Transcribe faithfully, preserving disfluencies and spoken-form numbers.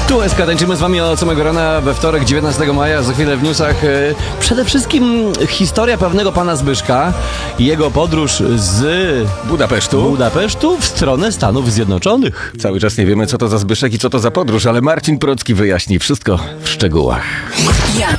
Tu S K, tańczymy z wami od samego rana we wtorek, dziewiętnastego maja. Za chwilę w newsach e, przede wszystkim historia pewnego pana Zbyszka i jego podróż z Budapesztu. Budapesztu w stronę Stanów Zjednoczonych. Cały czas nie wiemy, co to za Zbyszek i co to za podróż, ale Marcin Procki wyjaśni wszystko w szczegółach. Jak